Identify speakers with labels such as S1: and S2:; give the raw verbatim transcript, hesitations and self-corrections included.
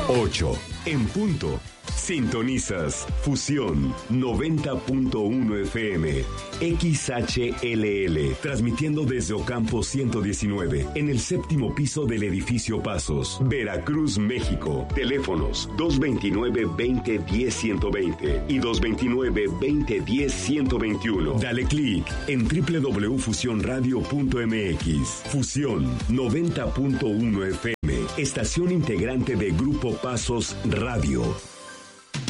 S1: ocho en punto. Sintonizas Fusión noventa punto uno F M, X H L L, transmitiendo desde Ocampo ciento diecinueve, en el séptimo piso del edificio Pasos, Veracruz, México. Teléfonos dos veintinueve, veinte, diez, ciento veinte y dos veintinueve, veinte, diez, ciento veintiuno. Dale clic en doble u doble u doble u punto fusión radio punto m x. Fusión noventa punto uno F M, estación integrante de Grupo Pasos Radio.